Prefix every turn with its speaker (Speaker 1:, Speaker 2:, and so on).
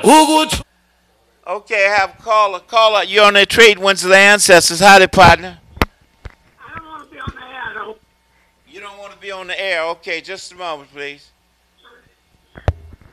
Speaker 1: Okay, I have a caller. Caller, you're on the Trade Winds of the Ancestors. Howdy, partner.
Speaker 2: I don't want to be on the air, though.
Speaker 1: You don't want to be on the air. Okay, just a moment, please.